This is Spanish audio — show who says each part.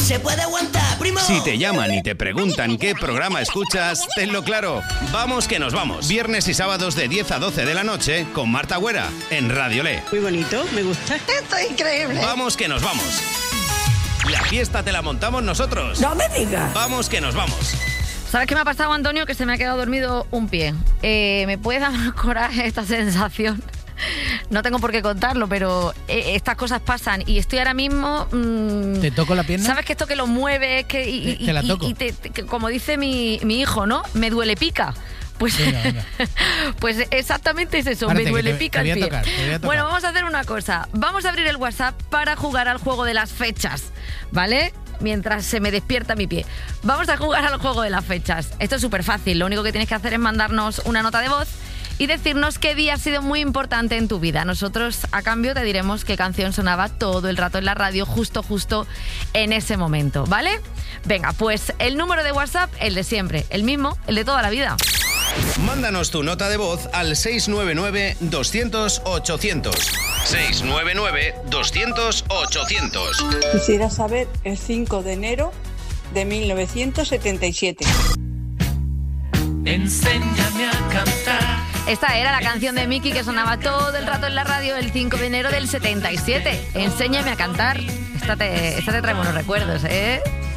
Speaker 1: se puede aguantar, primo.
Speaker 2: Si te llaman y te preguntan qué programa escuchas, tenlo claro. Vamos que nos vamos. Viernes y sábados de 10 a 12 de la noche con Marta Güera en Radio Le.
Speaker 3: Muy bonito, me gusta.
Speaker 1: Esto es increíble.
Speaker 2: Vamos que nos vamos. La fiesta te la montamos nosotros.
Speaker 1: No me digas.
Speaker 2: Vamos que nos vamos.
Speaker 4: ¿Sabes qué me ha pasado, Antonio? Que se me ha quedado dormido un pie. ¿Me puede dar coraje esta sensación? No tengo por qué contarlo, pero estas cosas pasan y estoy ahora mismo...
Speaker 5: ¿Te toco la pierna?
Speaker 4: ¿Sabes que esto que lo mueve?
Speaker 5: Te la toco.
Speaker 4: Como dice mi hijo, ¿no? Me duele pica. Pues,
Speaker 5: venga.
Speaker 4: Pues exactamente es eso,
Speaker 5: Párate,
Speaker 4: me duele pica el pie.
Speaker 5: Te voy a tocar.
Speaker 4: Bueno, vamos a hacer una cosa. Vamos a abrir el WhatsApp para jugar al juego de las fechas, ¿vale? Mientras se me despierta mi pie. Vamos a jugar al juego de las fechas. Esto es súper fácil. Lo único que tienes que hacer es mandarnos una nota de voz y decirnos qué día ha sido muy importante en tu vida. Nosotros, a cambio, te diremos qué canción sonaba todo el rato en la radio, justo en ese momento, ¿vale? Venga, pues el número de WhatsApp, el de siempre, el mismo, el de toda la vida.
Speaker 2: Mándanos tu nota de voz al 699-200-800. 699-200-800.
Speaker 3: Quisiera saber el 5 de enero de 1977.
Speaker 6: Enséñame a cantar.
Speaker 4: Esta era la canción de Miki que sonaba todo el rato en la radio el 5 de enero del 77. Enséñame a cantar. Esta te trae buenos recuerdos, ¿eh?